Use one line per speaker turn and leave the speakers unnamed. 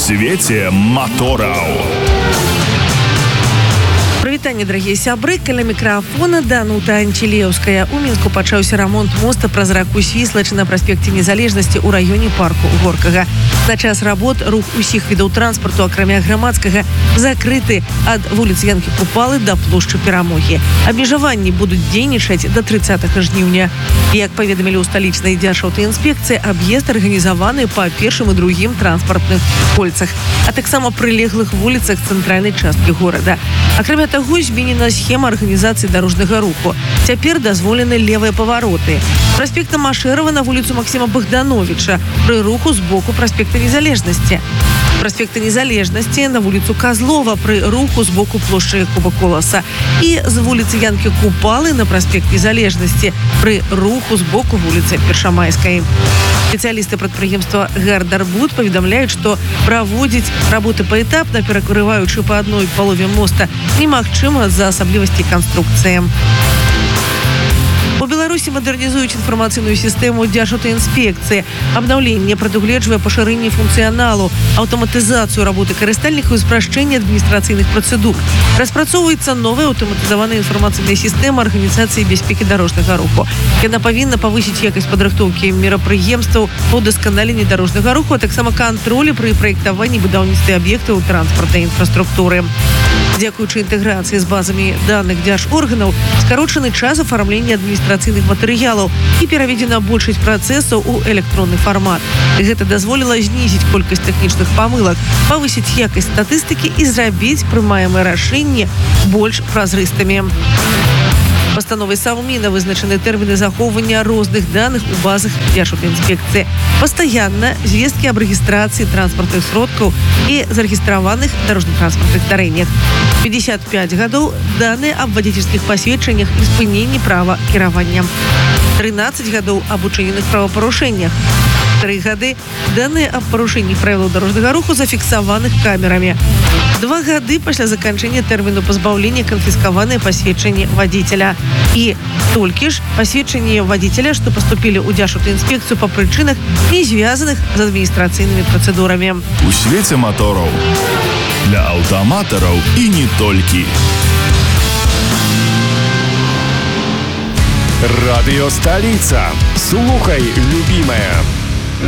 свеце мотораў.
Прывітанне, дарагія сябры, каля мікрафона Данута Анчелеўская. У Мінску пачаўся рамонт моста праз раку Свіслач на праспекце Незалежнасці ў раёне парку Горкага. На час работ рух усіх відаў транспарту, акрамя грамадскага, закрыты ад вуліцы Янкі Купалы да плошчы Перамогі. Абмежаванні будуць дзейнічаць да 30 жніўня. Як паведамілі ў сталічнай дзяржаўтаінспекцыі, аб'езд арганізаваны па першым і другім транспартных кольцах, а таксама прылеглых вуліцах цэнтральнай часткі горада. Акрамя таго, зменена схема арганізацыі дарожнага руху. Цяпер дазволены левыя павароты. Праспекта Машэрава на вуліцу Максіма Богдановича пры руху з боку праспекта Незалежнасці. Праспекта Незалежнасці на вуліцу Козлова пры руху з боку плошчы Якуба Коласа. І з вуліцы Янкі Купалы на праспект Незалежнасці пры руху з боку вуліцы Першамайскай. Спецыялісты прадпрыемства «Гардарбуд» паведамляюць, што праводзіць работы паэтапна, перакрываючы па адной палове моста, немагчыма з-за асаблівасцей канструкцыі. У Беларусі мадэрнізуюць інфармацыйную сістэму дзяржаўтаінспекцыі. Абнаўленне прадугледжвае пашырэнне функцыяналу, аўтаматызацыю работы карыстальнікаў і спрашчэнне адміністрацыйных працэдур. Распрацоўваецца новая аўтаматызаваная інфармацыйная сістэма арганізацыі бяспекі дарожнага руху. Яна павінна павысіць якасць падрыхтоўкі мерапрыемстваў па ўдасканаленні дарожнага руху, а таксама кантролю пры праектаванні будаўніцтве аб'ектаў транспартнай інфраструктуры. Дзякуючы інтэграцыі з базамі даных дзяржорганаў скарочаны час афармлення адміністрацыйных матэрыялаў і пераведзена большасць працэсаў у электронны фармат. Гэта дазволіла знізіць колькасць тэхнічных памылак, павысіць якасць статыстыкі і зрабіць прымаемыя рашэнні больш празрыстымі. Пастановай Саўміна вызначаны тэрміны захоўвання розных даных у базах дзяржаўтаінспекцыі. Пастаянна звесткі аб рэгістрацыі транспартных сродкаў і зарэгістраваных дарожна-транспартных дарэннях. 55 гадоў даныя аб вадзіцельскіх пасведчаннях і спыненні права кіравання. 13 гадоў аб учыненых правапарушэннях. 3 гады даныя аб парушэнні правілаў дарожнага руху зафіксаваных камерамі. 2 гады пасля заканчэння тэрміну пазбаўлення канфіскаваныя пасведчанні вадзіцеля. І толькі ж пасведчанні вадзіцеля, што паступілі ў дзяржаўтаінспекцыю па прычынах, не звязаных з адміністрацыйнымі працэдурамі.
У свеце мотораў для аўтаматараў і не толькі.
Радыё Сталіца. Слухай, любімая.